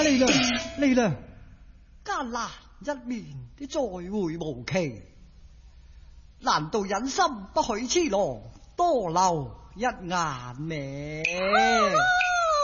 嚟啦，嚟啦！ 艱難一面的再會無期，難道忍心不許痴郎多留一眼咩？